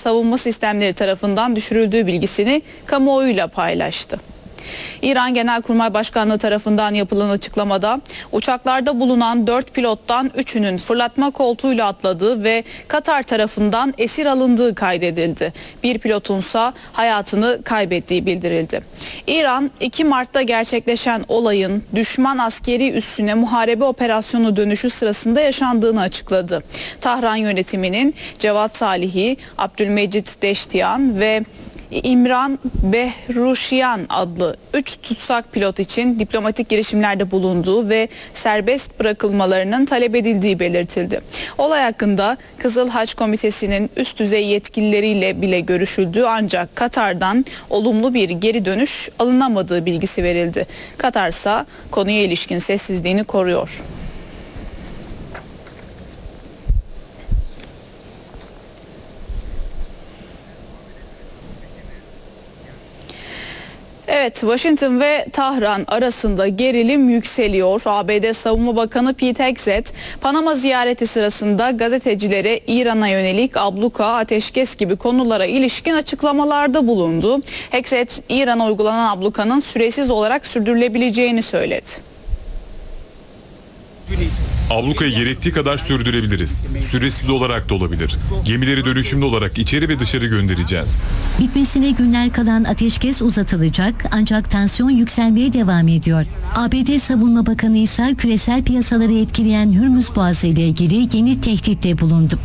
savunma sistemleri tarafından düşürüldüğü bilgisini kamuoyuyla paylaştı. İran Genelkurmay Başkanlığı tarafından yapılan açıklamada uçaklarda bulunan 4 pilottan 3'ünün fırlatma koltuğuyla atladığı ve Katar tarafından esir alındığı kaydedildi. Bir pilotunsa hayatını kaybettiği bildirildi. İran 2 Mart'ta gerçekleşen olayın düşman askeri üssüne muharebe operasyonu dönüşü sırasında yaşandığını açıkladı. Tahran yönetiminin Cevat Salihi, Abdülmecit Deştiyan ve İmran Behruşyan adlı 3 tutsak pilot için diplomatik girişimlerde bulunduğu ve serbest bırakılmalarının talep edildiği belirtildi. Olay hakkında Kızıl Haç Komitesi'nin üst düzey yetkilileriyle bile görüşüldü ancak Katar'dan olumlu bir geri dönüş alınamadığı bilgisi verildi. Katar ise konuya ilişkin sessizliğini koruyor. Evet, Washington ve Tahran arasında gerilim yükseliyor. ABD Savunma Bakanı Pete Hegseth, Panama ziyareti sırasında gazetecilere İran'a yönelik abluka, ateşkes gibi konulara ilişkin açıklamalarda bulundu. Hegseth, İran'a uygulanan ablukanın süresiz olarak sürdürülebileceğini söyledi. Ablukayı gerektiği kadar sürdürebiliriz. Süresiz olarak da olabilir. Gemileri dönüşümlü olarak içeri ve dışarı göndereceğiz. Bitmesine günler kalan ateşkes uzatılacak ancak tansiyon yükselmeye devam ediyor. ABD Savunma Bakanı ise küresel piyasaları etkileyen Hürmüz Boğazı ile ilgili yeni tehditte bulundu.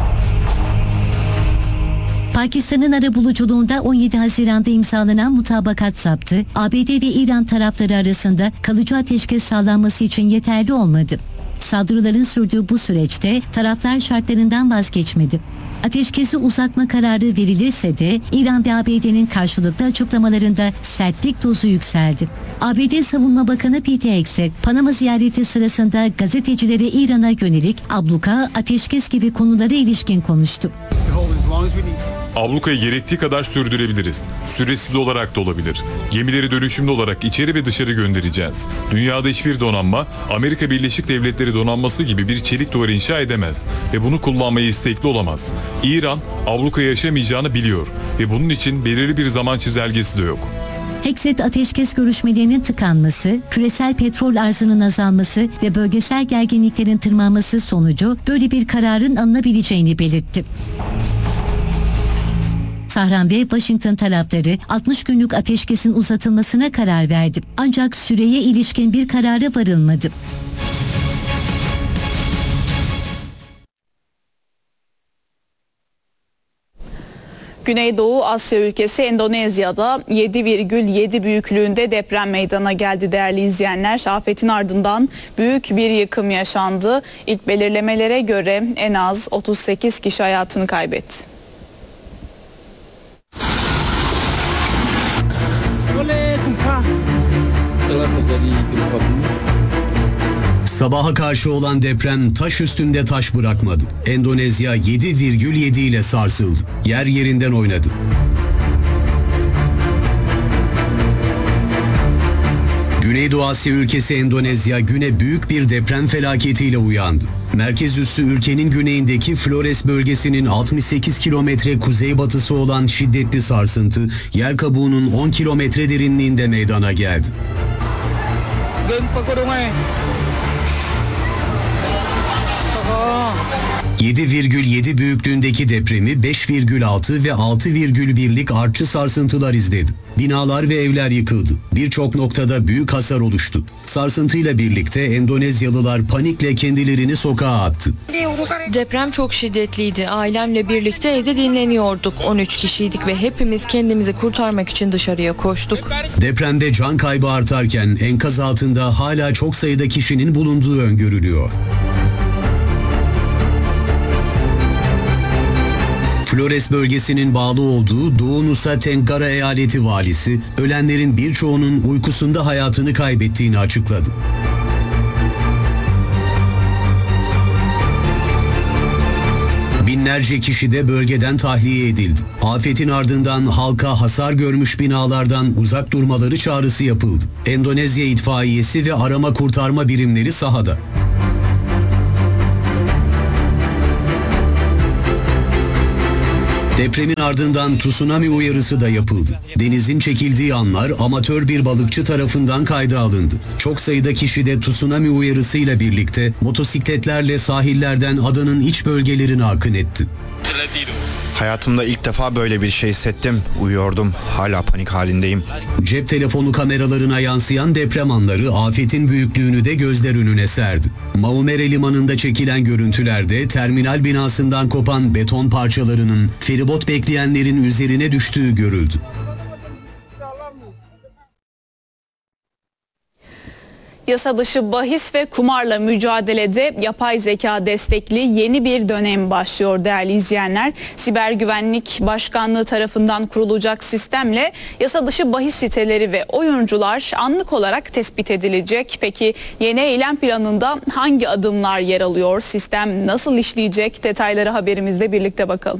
Pakistan'ın arabuluculuğunda 17 Haziran'da imzalanan mutabakat saptı, ABD ve İran tarafları arasında kalıcı ateşkes sağlanması için yeterli olmadı. Saldırıların sürdüğü bu süreçte taraflar şartlarından vazgeçmedi. Ateşkesi uzatma kararı verilirse de İran ve ABD'nin karşılıklı açıklamalarında sertlik dozu yükseldi. ABD Savunma Bakanı Pete Hegseth, Panama ziyareti sırasında gazetecilere İran'a yönelik abluka, ateşkes gibi konulara ilişkin konuştu. Ablukayı gerektiği kadar sürdürebiliriz. Süresiz olarak da olabilir. Gemileri dönüşümlü olarak içeri ve dışarı göndereceğiz. Dünyada hiçbir donanma, Amerika Birleşik Devletleri donanması gibi bir çelik duvar inşa edemez ve bunu kullanmaya istekli olamaz. İran, ablukayı yaşamayacağını biliyor ve bunun için belirli bir zaman çizelgesi de yok. Hegseth ateşkes görüşmelerinin tıkanması, küresel petrol arzının azalması ve bölgesel gerginliklerin tırmanması sonucu böyle bir kararın alınabileceğini belirtti. Tahran ve Washington tarafları 60 günlük ateşkesin uzatılmasına karar verdi. Ancak süreye ilişkin bir karara varılmadı. Güneydoğu Asya ülkesi Endonezya'da 7,7 büyüklüğünde deprem meydana geldi değerli izleyenler. Afetin ardından büyük bir yıkım yaşandı. İlk belirlemelere göre en az 38 kişi hayatını kaybetti. Sabaha karşı olan deprem taş üstünde taş bırakmadı. Endonezya 7,7 ile sarsıldı. Yer yerinden oynadı. Güneydoğu Asya ülkesi Endonezya güne büyük bir deprem felaketiyle uyandı. Merkez üssü ülkenin güneyindeki Flores bölgesinin 68 kilometre kuzeybatısı olan şiddetli sarsıntı yer kabuğunun 10 kilometre derinliğinde meydana geldi. 7,7 büyüklüğündeki depremi 5,6 ve 6,1'lik artçı sarsıntılar izledi. Binalar ve evler yıkıldı. Birçok noktada büyük hasar oluştu. Sarsıntıyla birlikte Endonezyalılar panikle kendilerini sokağa attı. Deprem çok şiddetliydi. Ailemle birlikte evde dinleniyorduk. 13 kişiydik ve hepimiz kendimizi kurtarmak için dışarıya koştuk. Depremde can kaybı artarken enkaz altında hala çok sayıda kişinin bulunduğu öngörülüyor. Flores bölgesinin bağlı olduğu Doğu Nusa Tenggara eyaleti valisi, ölenlerin birçoğunun uykusunda hayatını kaybettiğini açıkladı. Binlerce kişi de bölgeden tahliye edildi. Afetin ardından halka hasar görmüş binalardan uzak durmaları çağrısı yapıldı. Endonezya itfaiyesi ve arama kurtarma birimleri sahada. Depremin ardından tsunami uyarısı da yapıldı. Denizin çekildiği anlar amatör bir balıkçı tarafından kayda alındı. Çok sayıda kişi de tsunami uyarısıyla birlikte motosikletlerle sahillerden adanın iç bölgelerine akın etti. Hayatımda ilk defa böyle bir şey hissettim. Uyuyordum. Hala panik halindeyim. Cep telefonu kameralarına yansıyan deprem anları afetin büyüklüğünü de gözler önüne serdi. Maumere limanında çekilen görüntülerde terminal binasından kopan beton parçalarının feribot bekleyenlerin üzerine düştüğü görüldü. Yasa dışı bahis ve kumarla mücadelede yapay zeka destekli yeni bir dönem başlıyor değerli izleyenler. Siber Güvenlik Başkanlığı tarafından kurulacak sistemle yasa dışı bahis siteleri ve oyuncular anlık olarak tespit edilecek. Peki yeni eylem planında hangi adımlar yer alıyor? Sistem nasıl işleyecek? Detayları haberimizde birlikte bakalım.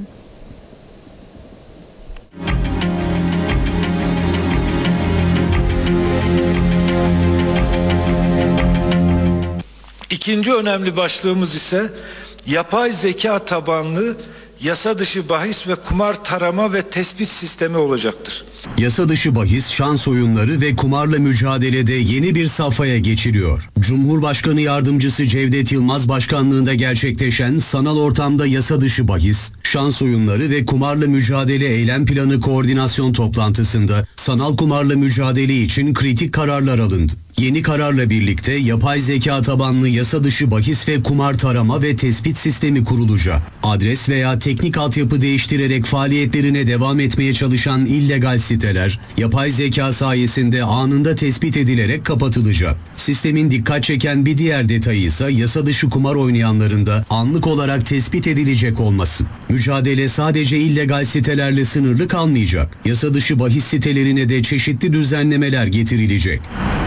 İkinci önemli başlığımız ise yapay zeka tabanlı yasa dışı bahis ve kumar tarama ve tespit sistemi olacaktır. Yasa dışı bahis, şans oyunları ve kumarla mücadelede yeni bir safhaya geçiliyor. Cumhurbaşkanı Yardımcısı Cevdet Yılmaz başkanlığında gerçekleşen sanal ortamda yasa dışı bahis, şans oyunları ve kumarla mücadele eylem planı koordinasyon toplantısında sanal kumarla mücadele için kritik kararlar alındı. Yeni kararla birlikte yapay zeka tabanlı yasa dışı bahis ve kumar tarama ve tespit sistemi kurulacak. Adres veya teknik altyapı değiştirerek faaliyetlerine devam etmeye çalışan illegal siteler, yapay zeka sayesinde anında tespit edilerek kapatılacak. Sistemin dikkat çeken bir diğer detayı ise yasa dışı kumar oynayanların da anlık olarak tespit edilecek olması. Mücadele sadece illegal sitelerle sınırlı kalmayacak. Yasa dışı bahis sitelerine de çeşitli düzenlemeler getirilecek.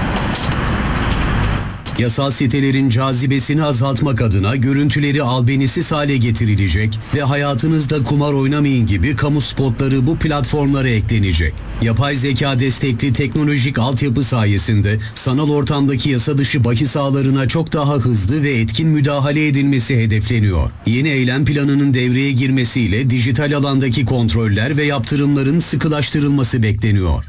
Yasal sitelerin cazibesini azaltmak adına görüntüleri albenisiz hale getirilecek ve hayatınızda kumar oynamayın gibi kamu spotları bu platformlara eklenecek. Yapay zeka destekli teknolojik altyapı sayesinde sanal ortamdaki yasa dışı bahis ağlarına çok daha hızlı ve etkin müdahale edilmesi hedefleniyor. Yeni eylem planının devreye girmesiyle dijital alandaki kontroller ve yaptırımların sıkılaştırılması bekleniyor.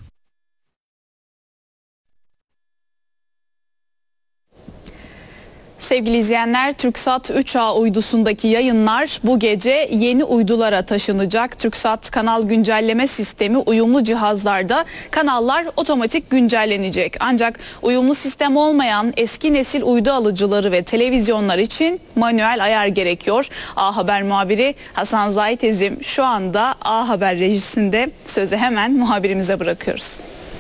Sevgili izleyenler, TürkSat 3A uydusundaki yayınlar bu gece yeni uydulara taşınacak. TürkSat kanal güncelleme sistemi uyumlu cihazlarda kanallar otomatik güncellenecek. Ancak uyumlu sistem olmayan eski nesil uydu alıcıları ve televizyonlar için manuel ayar gerekiyor. A Haber muhabiri Hasan Zahitezim şu anda A Haber rejisinde, sözü hemen muhabirimize bırakıyoruz.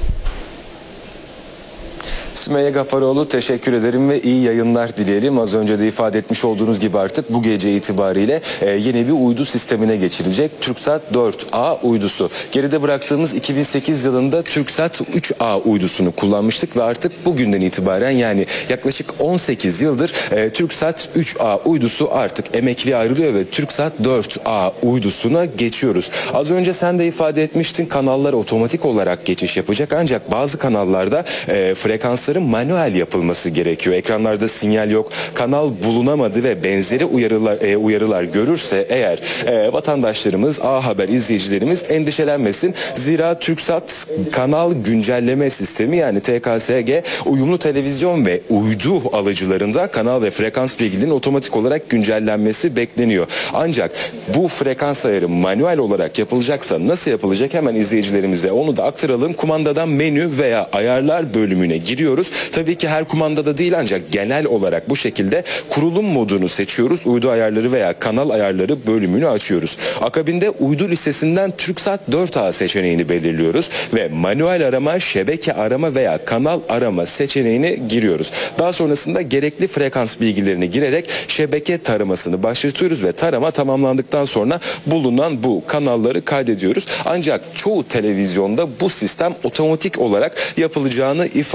Sümeyye Gafaroğlu, teşekkür ederim ve iyi yayınlar dileyelim. Az önce de ifade etmiş olduğunuz gibi artık bu gece itibariyle yeni bir uydu sistemine geçilecek. TürkSat 4A uydusu. Geride bıraktığımız 2008 yılında TürkSat 3A uydusunu kullanmıştık ve artık bugünden itibaren, yani yaklaşık 18 yıldır TürkSat 3A uydusu artık emekliye ayrılıyor ve TürkSat 4A uydusuna geçiyoruz. Az önce sen de ifade etmiştin, kanallar otomatik olarak geçiş yapacak, ancak bazı kanallarda frekansların manuel yapılması gerekiyor. Ekranlarda sinyal yok, kanal bulunamadı ve benzeri uyarılar görürse eğer vatandaşlarımız, A Haber izleyicilerimiz endişelenmesin. Zira TürkSat kanal güncelleme sistemi, yani TKSG, uyumlu televizyon ve uydu alıcılarında kanal ve frekans bilgilerinin otomatik olarak güncellenmesi bekleniyor. Ancak bu frekans ayarı manuel olarak yapılacaksa nasıl yapılacak, hemen izleyicilerimize onu da aktaralım. Kumandadan menü veya ayarlar bölümüne giriyoruz. Tabii ki her kumandada değil, ancak genel olarak bu şekilde kurulum modunu seçiyoruz. Uydu ayarları veya kanal ayarları bölümünü açıyoruz. Akabinde uydu listesinden TürkSat 4A seçeneğini belirliyoruz ve manuel arama, şebeke arama veya kanal arama seçeneğini giriyoruz. Daha sonrasında gerekli frekans bilgilerini girerek şebeke taramasını başlatıyoruz ve tarama tamamlandıktan sonra bulunan bu kanalları kaydediyoruz. Ancak çoğu televizyonda bu sistem otomatik olarak yapılacağını ifade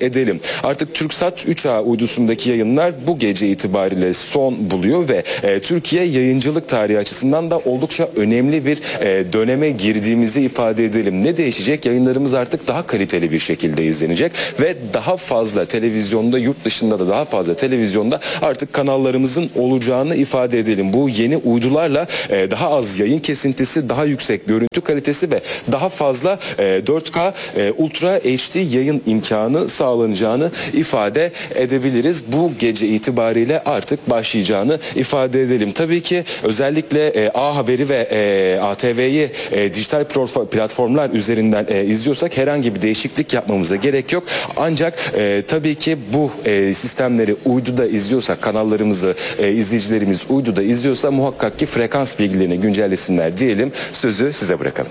edelim. Artık TürkSat 3A uydusundaki yayınlar bu gece itibariyle son buluyor ve Türkiye yayıncılık tarihi açısından da oldukça önemli bir döneme girdiğimizi ifade edelim. Ne değişecek? Yayınlarımız artık daha kaliteli bir şekilde izlenecek ve daha fazla televizyonda, yurt dışında da daha fazla televizyonda artık kanallarımızın olacağını ifade edelim. Bu yeni uydularla daha az yayın kesintisi, daha yüksek görüntü kalitesi ve daha fazla 4K Ultra HD yayın imkanı sağlanacağını ifade edebiliriz. Bu gece itibariyle artık başlayacağını ifade edelim. Tabii ki özellikle A Haber'i ve ATV'yi dijital platformlar üzerinden izliyorsak herhangi bir değişiklik yapmamıza gerek yok. Ancak tabii ki bu sistemleri uyduda izliyorsak, kanallarımızı izleyicilerimiz uyduda izliyorsa muhakkak ki frekans bilgilerini güncellesinler diyelim. Sözü size bırakalım.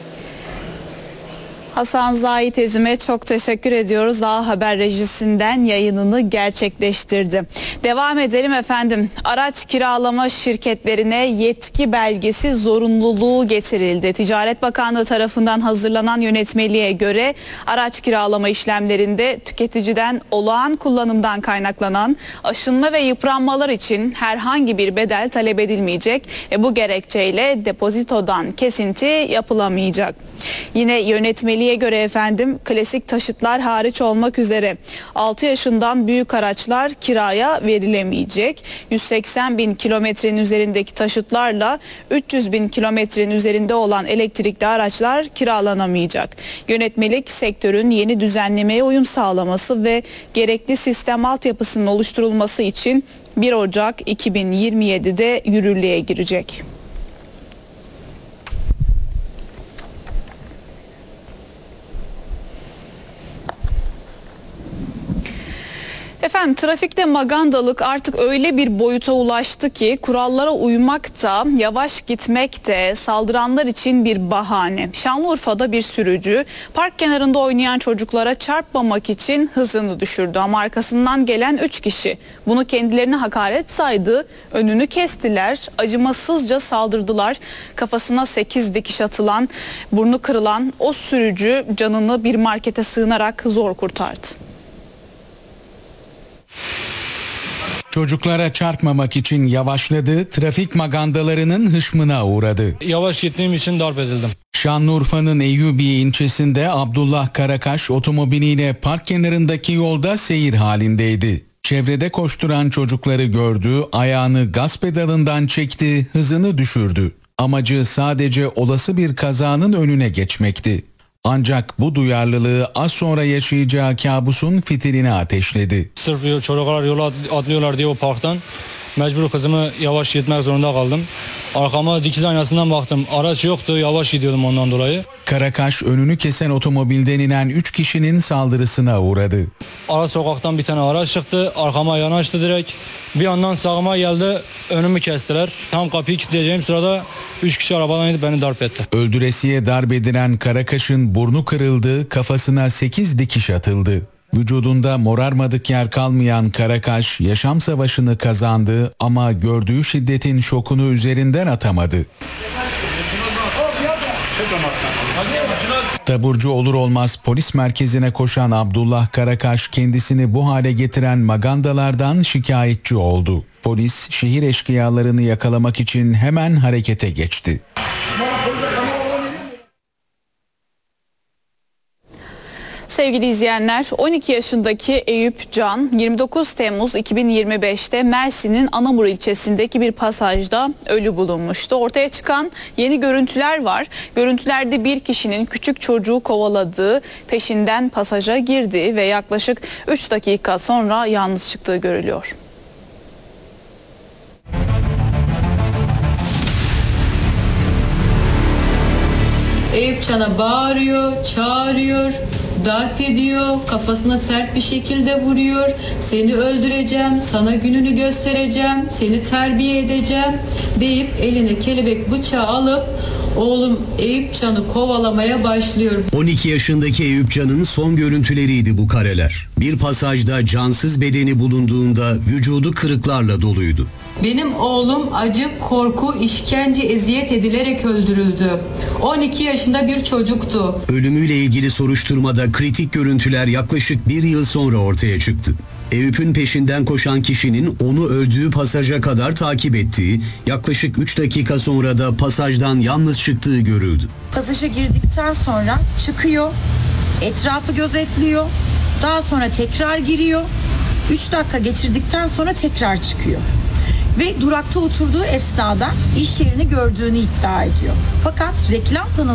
Hasan Zahit Ezim'e çok teşekkür ediyoruz. A Haber rejisinden yayınını gerçekleştirdi. Devam edelim efendim. Araç kiralama şirketlerine yetki belgesi zorunluluğu getirildi. Ticaret Bakanlığı tarafından hazırlanan yönetmeliğe göre araç kiralama işlemlerinde tüketiciden olağan kullanımdan kaynaklanan aşınma ve yıpranmalar için herhangi bir bedel talep edilmeyecek. Bu gerekçeyle depozitodan kesinti yapılamayacak. Yine yönetmeliğe göre efendim klasik taşıtlar hariç olmak üzere 6 yaşından büyük araçlar kiraya verilemeyecek. 180 bin kilometrenin üzerindeki taşıtlarla 300 bin kilometrenin üzerinde olan elektrikli araçlar kiralanamayacak. Yönetmelik sektörün yeni düzenlemeye uyum sağlaması ve gerekli sistem altyapısının oluşturulması için 1 Ocak 2027'de yürürlüğe girecek. Efendim trafikte magandalık artık öyle bir boyuta ulaştı ki kurallara uymak da yavaş gitmek de saldıranlar için bir bahane. Şanlıurfa'da bir sürücü park kenarında oynayan çocuklara çarpmamak için hızını düşürdü ama arkasından gelen 3 kişi bunu kendilerine hakaret saydı, önünü kestiler, acımasızca saldırdılar. Kafasına 8 dikiş atılan, burnu kırılan o sürücü canını bir markete sığınarak zor kurtardı. Çocuklara çarpmamak için yavaşladı, trafik magandalarının hışmına uğradı. Yavaş gittiğim için darp edildim. Şanlıurfa'nın Eyyubiye ilçesinde Abdullah Karakaş otomobiliyle park kenarındaki yolda seyir halindeydi. Çevrede koşturan çocukları gördü, ayağını gaz pedalından çekti, hızını düşürdü. Amacı sadece olası bir kazanın önüne geçmekti. Ancak bu duyarlılığı az sonra yaşayacağı kabusun fitilini ateşledi. Sırf çocuklar yola atlıyorlar diye o parktan mecbur kızımı yavaş gitmek zorunda kaldım. Arkama dikiz aynasından baktım. Araç yoktu, yavaş gidiyordum ondan dolayı. Karakaş önünü kesen otomobilden inen 3 kişinin saldırısına uğradı. Ara sokaktan bir tane araç çıktı, arkama yanaştı direkt. Bir yandan sağıma geldi, önümü kestiler. Tam kapıyı kilitleyeceğim sırada 3 kişi arabadan inip beni darp etti. Öldüresiye darp edilen Karakaş'ın burnu kırıldı, kafasına 8 dikiş atıldı. Vücudunda morarmadık yer kalmayan Karakaş yaşam savaşını kazandı ama gördüğü şiddetin şokunu üzerinden atamadı. Taburcu olur olmaz polis merkezine koşan Abdullah Karakaş kendisini bu hale getiren magandalardan şikayetçi oldu. Polis şehir eşkıyalarını yakalamak için hemen harekete geçti. Sevgili izleyenler, 12 yaşındaki Eyüp Can 29 Temmuz 2025'te Mersin'in Anamur ilçesindeki bir pasajda ölü bulunmuştu. Ortaya çıkan yeni görüntüler var. Görüntülerde bir kişinin küçük çocuğu kovaladığı, peşinden pasaja girdiği ve yaklaşık 3 dakika sonra yalnız çıktığı görülüyor. Eyüp Can'a bağırıyor, çağırıyor, darp ediyor, kafasına sert bir şekilde vuruyor. Seni öldüreceğim, sana gününü göstereceğim, seni terbiye edeceğim deyip eline kelebek bıçağı alıp oğlum Eyüp Can'ı kovalamaya başlıyor. 12 yaşındaki Eyüp Can'ın son görüntüleriydi bu kareler. Bir pasajda cansız bedeni bulunduğunda vücudu kırıklarla doluydu. Benim oğlum acı, korku, işkence, eziyet edilerek öldürüldü. 12 yaşında bir çocuktu. Ölümüyle ilgili soruşturmada kritik görüntüler yaklaşık 1 yıl sonra ortaya çıktı. Eyüp'ün peşinden koşan kişinin onu öldüğü pasaja kadar takip ettiği, yaklaşık 3 dakika sonra da pasajdan yalnız çıktığı görüldü. Pasaja girdikten sonra çıkıyor, etrafı gözetliyor, daha sonra tekrar giriyor, 3 dakika geçirdikten sonra tekrar çıkıyor. Ve durakta oturduğu esnada iş yerini gördüğünü iddia ediyor. Fakat reklam panosu